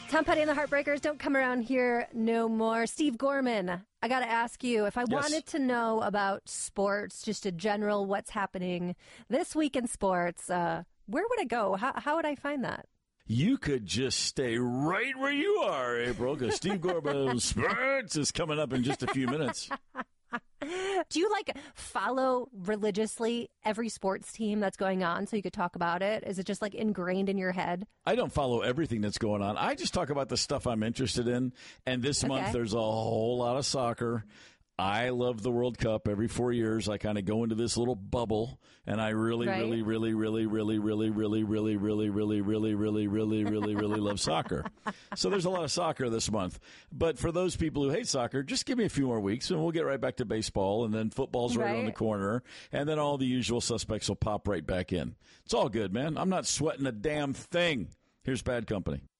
Tom Petty and the Heartbreakers don't come around here no more. Steve Gorman, I got to ask you, if I wanted to know about sports, just a general what's happening this week in sports, where would I go? How would I find that? You could just stay right where you are, April, because Steve Gorman Sports is coming up in just a few minutes. Do you follow religiously every sports team that's going on so you could talk about it? Is it just ingrained in your head? I don't follow everything that's going on. I just talk about the stuff I'm interested in. And this month there's a whole lot of soccer. I love the World Cup. Every 4 years, I kind of go into this little bubble, and I really love soccer. So there's a lot of soccer this month. But for those people who hate soccer, just give me a few more weeks, and we'll get right back to baseball, and then football's right around the corner, and then all the usual suspects will pop right back in. It's all good, man. I'm not sweating a damn thing. Here's Bad Company.